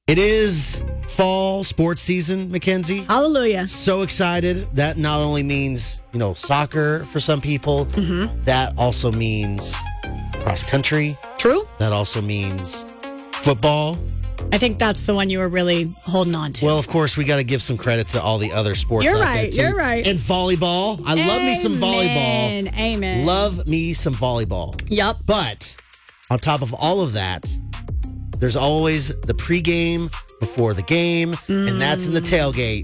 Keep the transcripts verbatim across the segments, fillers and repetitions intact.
It is fall sports season, Mackenzie. Hallelujah. So excited. That not only means, you know, soccer for some people, mm-hmm. that also means cross country. True. That also means football. I think that's the one you were really holding on to. Well, of course, we got to give some credit to all the other sports You're out right, there, too. you're right. And volleyball. I love me some volleyball. Amen. Amen. Love me some volleyball. Yep. But on top of all of that, there's always the pregame before the game, mm. and that's in the tailgate.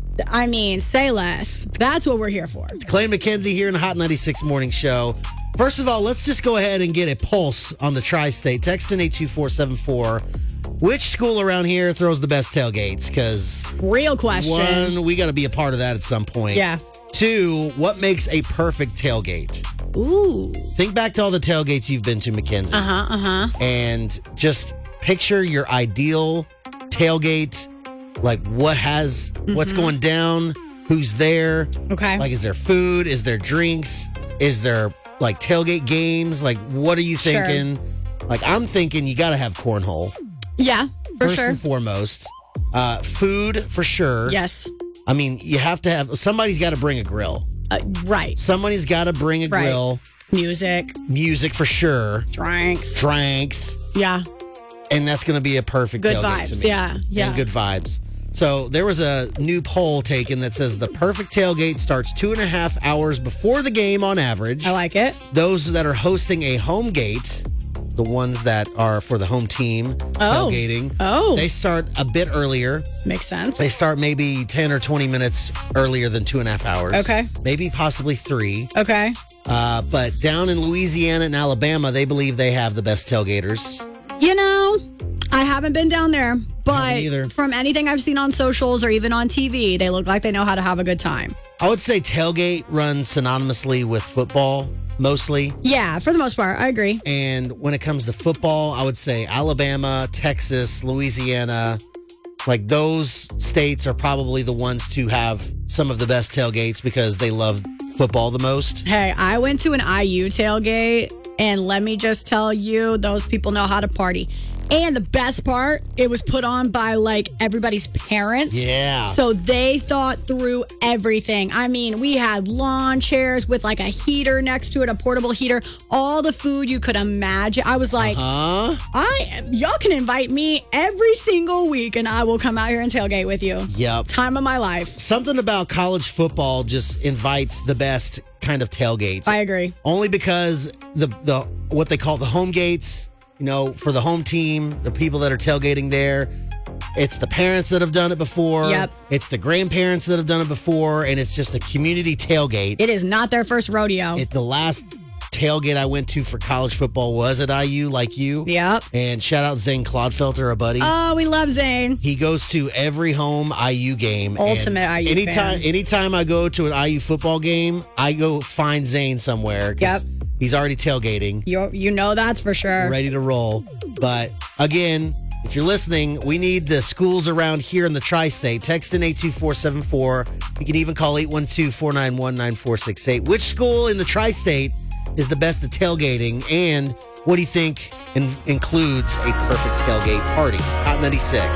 I mean, say less. That's what we're here for. It's Clay and Mackenzie here in the Hot ninety-six Morning Show. First of all, let's just go ahead and get a pulse on the Tri-State. Text in eight two four seven four. Which school around here throws the best tailgates? Because real question. One, we got to be a part of that at some point. Yeah. Two, what makes a perfect tailgate? Ooh. Think back to all the tailgates you've been to, Mackenzie. Uh-huh, uh-huh. And just picture your ideal tailgate, like what has, mm-hmm. what's going down, who's there. Okay. Like, is there food? Is there drinks? Is there, like, tailgate games? Like, what are you thinking? Sure. Like, I'm thinking you got to have cornhole. Yeah, for First sure. and foremost. Uh, food, for sure. Yes. I mean, you have to have, somebody's got to bring a grill. Uh, right. Somebody's got to bring a right. grill. Music. Music, for sure. Drinks. Drinks. Yeah. And that's going to be a perfect good tailgate vibes. to me. Yeah, yeah. And good vibes. So there was a new poll taken that says the perfect tailgate starts two and a half hours before the game on average. I like it. Those that are hosting a home gate, the ones that are for the home team oh. tailgating, oh. they start a bit earlier. Makes sense. They start maybe ten or twenty minutes earlier than two and a half hours. Okay. Maybe possibly three. Okay. Uh, but down in Louisiana and Alabama, they believe they have the best tailgaters. You know, I haven't been down there, but from anything I've seen on socials or even on T V, they look like they know how to have a good time. I would say tailgate runs synonymously with football, mostly. Yeah, for the most part, I agree. And when it comes to football, I would say Alabama, Texas, Louisiana, like those states are probably the ones to have some of the best tailgates because they love football the most. Hey, I went to an I U tailgate, and let me just tell you, those people know how to party. And the best part, it was put on by like everybody's parents. Yeah. So they thought through everything. I mean, we had lawn chairs with like a heater next to it, a portable heater, all the food you could imagine. I was like, huh? I y'all can invite me every single week and I will come out here and tailgate with you. Yep. Time of my life. Something about college football just invites the best kind of tailgates. I agree. Only because the the what they call the home gates, you know, for the home team, the people that are tailgating there, it's the parents that have done it before. Yep. It's the grandparents that have done it before, and it's just a community tailgate. It is not their first rodeo. It, the last tailgate I went to for college football was at I U, like you. Yep. And shout out Zane Clodfelter, a buddy. Oh, we love Zane. He goes to every home I U game. Ultimate I U anytime, fan. Anytime I go to an I U football game, I go find Zane somewhere. Yep. He's already tailgating. You you know that's for sure. Ready to roll. But again, if you're listening, we need the schools around here in the Tri-State. Text in eight two four seven four. You can even call eight one two, four nine one, nine four six eight. Which school in the Tri-State is the best at tailgating? And what do you think in, includes a perfect tailgate party? Hot ninety-six.